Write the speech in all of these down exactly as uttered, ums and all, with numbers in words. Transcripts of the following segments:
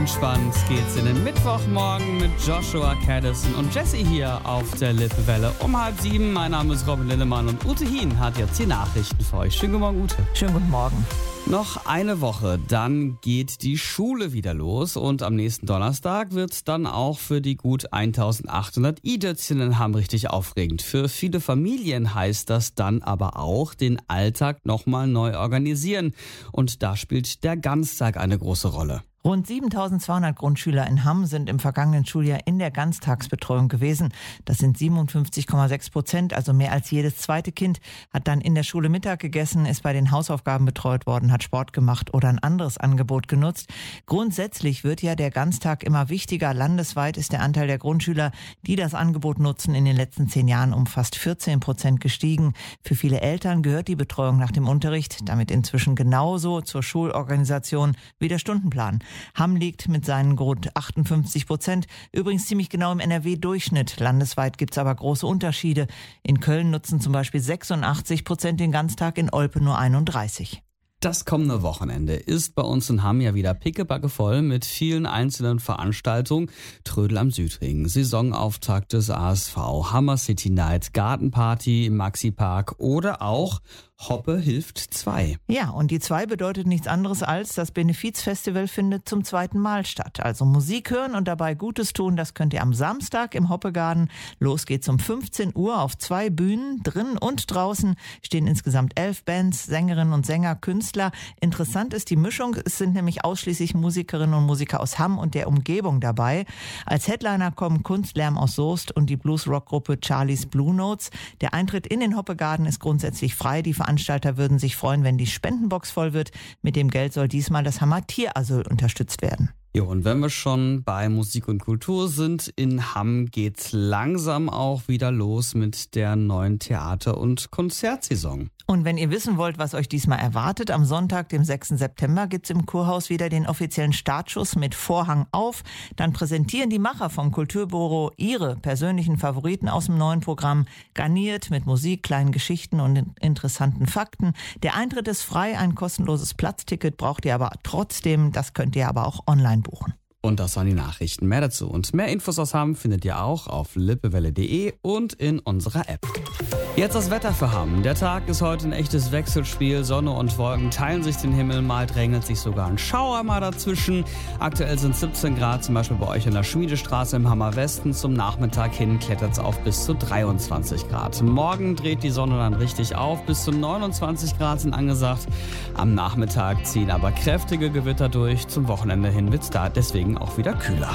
Entspannt geht's in den Mittwochmorgen mit Joshua Caddison und Jesse hier auf der Lippewelle um halb sieben. Mein Name ist Robin Lindemann und Ute Hien hat jetzt die Nachrichten für euch. Schönen guten Morgen, Ute. Schönen guten Morgen. Noch eine Woche, dann geht die Schule wieder los und am nächsten Donnerstag wird dann auch für die gut eintausendachthundert I-Dötzchen in Hamm richtig aufregend. Für viele Familien heißt das dann aber auch den Alltag nochmal neu organisieren und da spielt der Ganztag eine große Rolle. Rund siebentausendzweihundert Grundschüler in Hamm sind im vergangenen Schuljahr in der Ganztagsbetreuung gewesen. Das sind siebenundfünfzig Komma sechs Prozent, also mehr als jedes zweite Kind. Hat dann in der Schule Mittag gegessen, ist bei den Hausaufgaben betreut worden, hat Sport gemacht oder ein anderes Angebot genutzt. Grundsätzlich wird ja der Ganztag immer wichtiger. Landesweit ist der Anteil der Grundschüler, die das Angebot nutzen, in den letzten zehn Jahren um fast vierzehn Prozent gestiegen. Für viele Eltern gehört die Betreuung nach dem Unterricht damit inzwischen genauso zur Schulorganisation wie der Stundenplan. Hamm liegt mit seinen rund achtundfünfzig Prozent übrigens ziemlich genau im N R W-Durchschnitt. Landesweit gibt es aber große Unterschiede. In Köln nutzen zum Beispiel sechsundachtzig Prozent den Ganztag, in Olpe nur einunddreißig. Das kommende Wochenende ist bei uns in Hamm ja wieder pickebacke voll mit vielen einzelnen Veranstaltungen. Trödel am Südring, Saisonauftakt des A S V, Hammer City Night, Gartenparty im Maxi-Park oder auch Hoppe hilft zwei. Ja, und die zwei bedeutet nichts anderes als, das Benefizfestival findet zum zweiten Mal statt. Also Musik hören und dabei Gutes tun, das könnt ihr am Samstag im Hoppegarten. Los geht's um fünfzehn Uhr auf zwei Bühnen. Drin und draußen stehen insgesamt elf Bands, Sängerinnen und Sänger, Künstler. Interessant ist die Mischung. Es sind nämlich ausschließlich Musikerinnen und Musiker aus Hamm und der Umgebung dabei. Als Headliner kommen Kunstlärm aus Soest und die Blues-Rock-Gruppe Charlie's Blue Notes. Der Eintritt in den Hoppegarten ist grundsätzlich frei. Die Veranstalter würden sich freuen, wenn die Spendenbox voll wird. Mit dem Geld soll diesmal das Hammer Tierasyl unterstützt werden. Jo, und wenn wir schon bei Musik und Kultur sind, in Hamm geht's langsam auch wieder los mit der neuen Theater- und Konzertsaison. Und wenn ihr wissen wollt, was euch diesmal erwartet, am Sonntag, dem sechsten September, gibt's im Kurhaus wieder den offiziellen Startschuss mit Vorhang auf. Dann präsentieren die Macher vom Kulturbüro ihre persönlichen Favoriten aus dem neuen Programm, garniert mit Musik, kleinen Geschichten und interessanten Fakten. Der Eintritt ist frei, ein kostenloses Platzticket braucht ihr aber trotzdem. Das könnt ihr aber auch online buchen. Und das waren die Nachrichten. Mehr dazu und mehr Infos aus Hamm findet ihr auch auf lippewelle punkt de und in unserer App. Jetzt das Wetter für Hamm. Der Tag ist heute ein echtes Wechselspiel. Sonne und Wolken teilen sich den Himmel. Mal drängelt sich sogar ein Schauer mal dazwischen. Aktuell sind siebzehn Grad, zum Beispiel bei euch in der Schmiedestraße im Hammer Westen. Zum Nachmittag hin klettert es auf bis zu dreiundzwanzig Grad. Morgen dreht die Sonne dann richtig auf. Bis zu neunundzwanzig Grad sind angesagt. Am Nachmittag ziehen aber kräftige Gewitter durch. Zum Wochenende hin wird es da deswegen auch wieder kühler.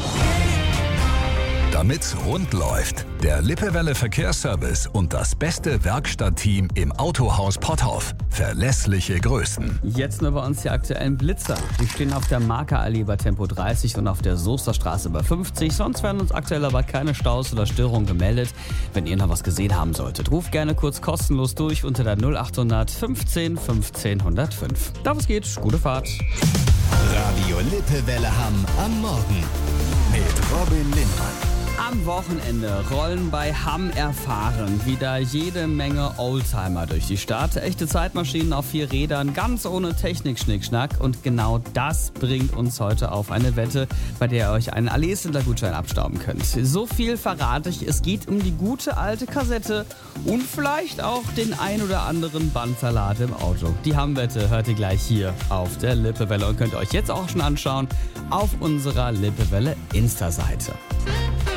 Damit's rund läuft, der Lippewelle Verkehrsservice und das beste Werkstattteam im Autohaus Potthoff. Verlässliche Größen. Jetzt nur bei uns die aktuellen Blitzer. Die stehen auf der Markerallee bei Tempo dreißig und auf der Soester Straße bei fünfzig. Sonst werden uns aktuell aber keine Staus oder Störungen gemeldet. Wenn ihr noch was gesehen haben solltet, ruft gerne kurz kostenlos durch unter der null achthundert fünfzehn fünfzehn null fünf. Da was geht, gute Fahrt. Radio Lippewelle Hamm am Morgen mit Robin Lindemann. Am Wochenende rollen bei Hamm erfahren wieder jede Menge Oldtimer durch die Stadt. Echte Zeitmaschinen auf vier Rädern, ganz ohne Technik-Schnickschnack. Und genau das bringt uns heute auf eine Wette, bei der ihr euch einen Allee-Center-Gutschein abstauben könnt. So viel verrate ich, es geht um die gute alte Kassette und vielleicht auch den ein oder anderen Bandsalat im Auto. Die Hamm-Wette hört ihr gleich hier auf der Lippewelle und könnt ihr euch jetzt auch schon anschauen auf unserer Lippewelle Insta-Seite.